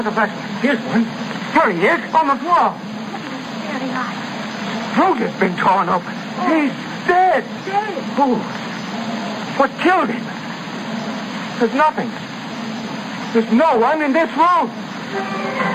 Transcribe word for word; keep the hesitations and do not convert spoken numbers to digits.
The flashlight. Here's one. Here he is, on the floor. Very light. Throat has been torn open. He's dead. Dead? Who? What killed him? There's nothing. There's no one in this room.